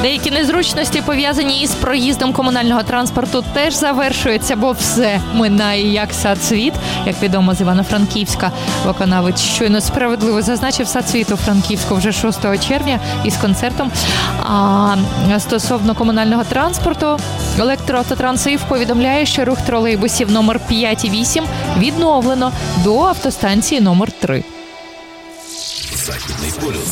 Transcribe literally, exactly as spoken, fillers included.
Деякі незручності, пов'язані із проїздом комунального транспорту, теж завершуються, бо все минає як сад світ. Як відомо з Івано-Франківська, виконавець щойно справедливо зазначив, сад світу Франківську вже шостого червня із концертом. А стосовно комунального транспорту, Електроавтотранс повідомляє, що рух тролейбусів номер п'ять і вісім відновлено до автостанції номер три. Західний полюс.